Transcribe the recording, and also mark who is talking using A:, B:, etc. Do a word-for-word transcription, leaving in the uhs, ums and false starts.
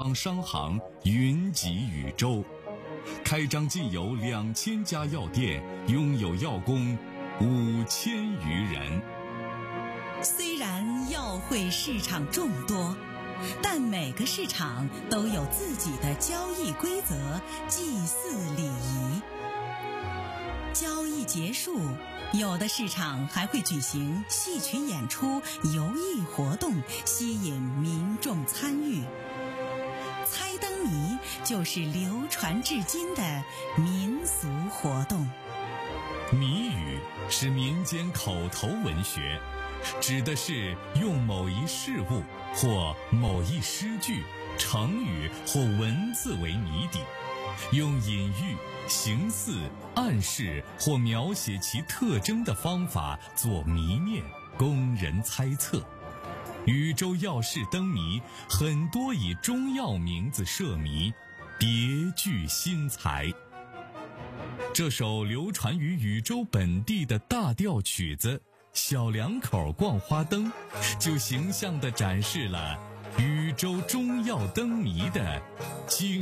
A: 方商行云集宇宙，开张仅有两千家药店，拥有药工五千余人。
B: 虽然药会市场众多，但每个市场都有自己的交易规则、祭祀礼仪。交易结束，有的市场还会举行戏曲演出、游艺活动，吸引民众参与。猜灯谜就是流传至今的民俗活动。
A: 谜语是民间口头文学，指的是用某一事物或某一诗句、成语或文字为谜底，用隐喻、形似、暗示或描写其特征的方法做谜面，供人猜测。禹州药市灯谜很多以中药名字设谜，别具新才。这首流传于禹州本地的大调曲子《小两口逛花灯》，就形象地展示了禹州中药灯谜的精